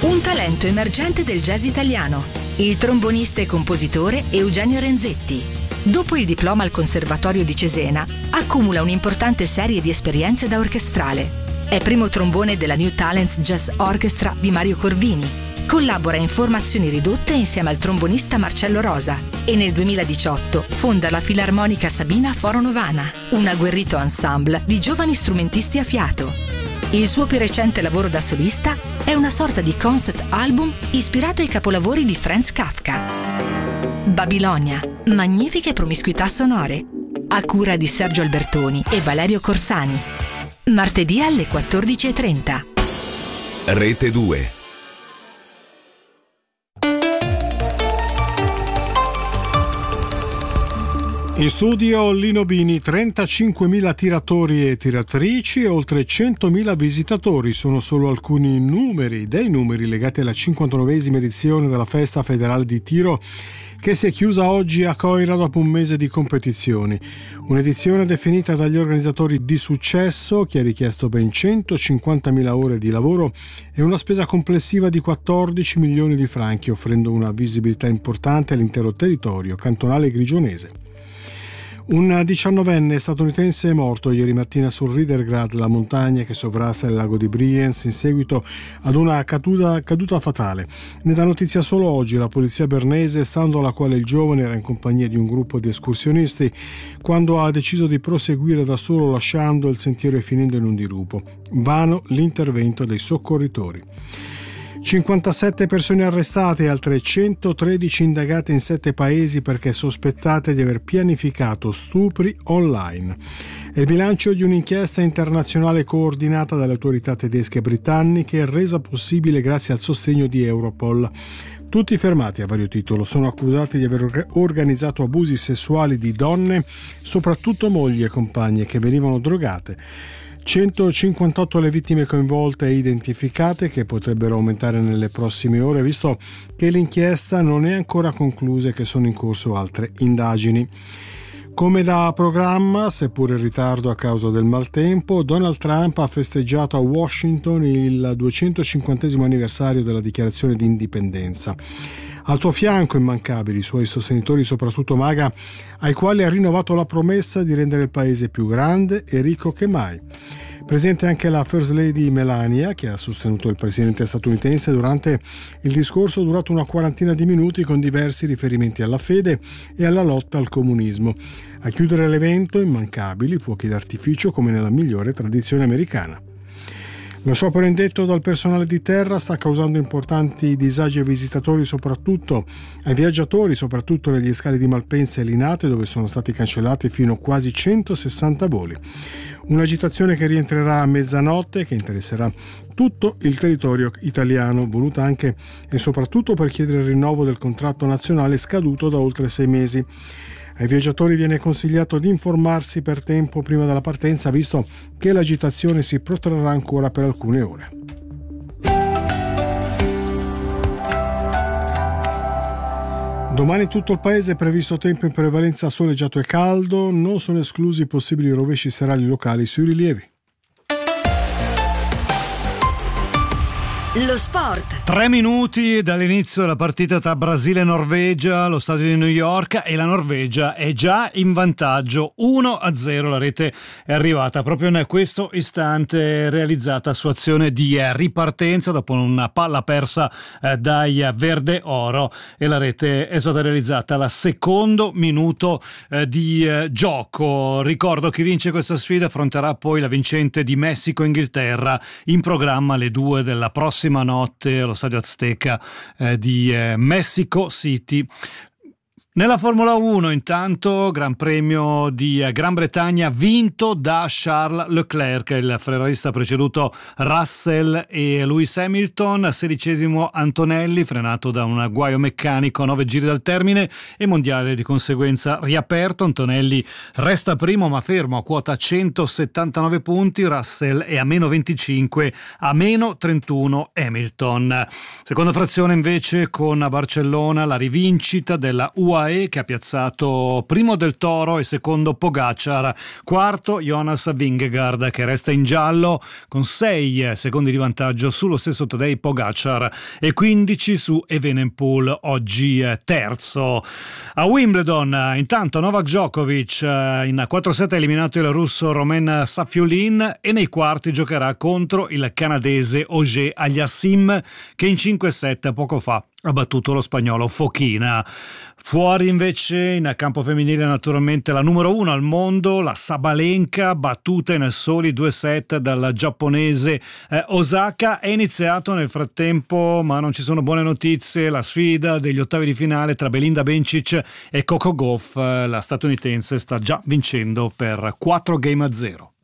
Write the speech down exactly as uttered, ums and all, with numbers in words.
Un talento emergente del jazz italiano, il trombonista e compositore Eugenio Renzetti. Dopo il diploma al Conservatorio di Cesena, accumula un'importante serie di esperienze da orchestrale. È primo trombone della New Talents Jazz Orchestra di Mario Corvini. Collabora in formazioni ridotte insieme al trombonista Marcello Rosa e nel duemiladiciotto fonda la Filarmonica Sabina Foro Novana, un agguerrito ensemble di giovani strumentisti a fiato. Il suo più recente lavoro da solista è una sorta di concept album ispirato ai capolavori di Franz Kafka. Babilonia, magnifiche promiscuità sonore, a cura di Sergio Albertoni e Valerio Corsani. Martedì alle quattordici e trenta. Rete due. In studio Lino Bini. trentacinquemila tiratori e tiratrici e oltre centomila visitatori sono solo alcuni numeri dei numeri legati alla cinquantanovesima edizione della Festa Federale di Tiro, che si è chiusa oggi a Coira dopo un mese di competizioni. Un'edizione definita dagli organizzatori di successo, che ha richiesto ben centocinquantamila ore di lavoro e una spesa complessiva di quattordici milioni di franchi, offrendo una visibilità importante all'intero territorio cantonale grigionese. Un diciannovenne statunitense è morto ieri mattina sul Riedergrad, la montagna che sovrasta il lago di Brienz, in seguito ad una caduta, caduta fatale. Ne dà notizia solo oggi la polizia bernese, stando alla quale il giovane era in compagnia di un gruppo di escursionisti quando ha deciso di proseguire da solo, lasciando il sentiero e finendo in un dirupo. Vano l'intervento dei soccorritori. cinquantasette persone arrestate e altre centotredici indagate in sette paesi perché sospettate di aver pianificato stupri online. È il bilancio di un'inchiesta internazionale coordinata dalle autorità tedesche e britanniche e resa possibile grazie al sostegno di Europol. Tutti fermati a vario titolo sono accusati di aver organizzato abusi sessuali di donne, soprattutto mogli e compagne, che venivano drogate. centocinquantotto le vittime coinvolte e identificate, che potrebbero aumentare nelle prossime ore, visto che l'inchiesta non è ancora conclusa e che sono in corso altre indagini. Come da programma, seppur in ritardo a causa del maltempo, Donald Trump ha festeggiato a Washington il duecentocinquantesimo anniversario della dichiarazione di indipendenza. Al suo fianco immancabili i suoi sostenitori, soprattutto MAGA, ai quali ha rinnovato la promessa di rendere il paese più grande e ricco che mai. Presente anche la First Lady Melania, che ha sostenuto il presidente statunitense durante il discorso durato una quarantina di minuti con diversi riferimenti alla fede e alla lotta al comunismo. A chiudere l'evento, immancabili fuochi d'artificio come nella migliore tradizione americana. Lo sciopero indetto dal personale di terra sta causando importanti disagi ai visitatori, soprattutto ai viaggiatori, soprattutto negli scali di Malpensa e Linate, dove sono stati cancellati fino a quasi centosessanta voli. Un'agitazione che rientrerà a mezzanotte e che interesserà tutto il territorio italiano, voluta anche e soprattutto per chiedere il rinnovo del contratto nazionale scaduto da oltre sei mesi. Ai viaggiatori viene consigliato di informarsi per tempo prima della partenza, visto che l'agitazione si protrarrà ancora per alcune ore. Domani in tutto il paese è previsto tempo in prevalenza soleggiato e caldo, non sono esclusi possibili rovesci serali locali sui rilievi. Lo sport. Tre minuti dall'inizio della partita tra Brasile e Norvegia, lo stadio di New York, e la Norvegia è già in vantaggio uno a zero. La rete è arrivata proprio in questo istante, realizzata su azione di ripartenza dopo una palla persa dai verde oro, e la rete è stata realizzata al secondo minuto di gioco. Ricordo chi vince questa sfida affronterà poi la vincente di Messico-Inghilterra, in programma alle due della prossima notte allo stadio Azteca eh, di eh, Mexico City. Nella Formula uno, intanto, Gran Premio di Gran Bretagna vinto da Charles Leclerc, il ferrarista ha preceduto Russell e Lewis Hamilton. Sedicesimo Antonelli, frenato da un guaio meccanico a nove giri dal termine, e mondiale di conseguenza riaperto. Antonelli resta primo ma fermo a quota centosettantanove punti, Russell è a meno venticinque, a meno trentuno Hamilton. Seconda frazione invece con a Barcellona la rivincita della U A UAE che ha piazzato primo Del Toro e secondo Pogacar, quarto Jonas Vingegaard che resta in giallo con sei secondi di vantaggio sullo stesso Tadej Pogacar e quindici su Evenepoel, oggi terzo. A Wimbledon intanto Novak Djokovic in quattro set ha eliminato il russo Romain Safiulin e nei quarti giocherà contro il canadese Auger Aliassime che in cinque set poco fa ha battuto lo spagnolo Fokina. Fuori invece in campo femminile naturalmente la numero uno al mondo, la Sabalenka, battuta in soli due set dal giapponese eh, Osaka. È iniziato nel frattempo, ma non ci sono buone notizie, la sfida degli ottavi di finale tra Belinda Bencic e Coco Gauff. La statunitense sta già vincendo per quattro game a zero.